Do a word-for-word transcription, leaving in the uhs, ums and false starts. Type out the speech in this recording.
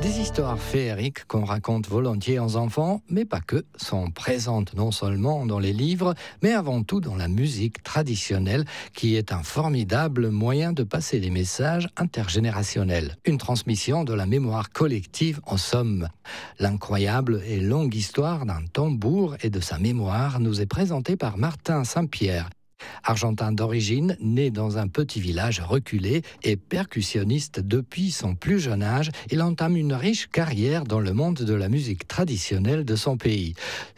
Des histoires féeriques qu'on raconte volontiers aux enfants, mais pas que, sont présentes non seulement dans les livres, mais avant tout dans la musique traditionnelle, qui est un formidable moyen de passer des messages intergénérationnels. Une transmission de la mémoire collective en somme. L'incroyable et longue histoire d'un tambour et de sa mémoire nous est présentée par Martin Saint-Pierre. Argentin d'origine, né dans un petit village reculé et percussionniste depuis son plus jeune âge, il entame une riche carrière dans le monde de la musique traditionnelle de son pays.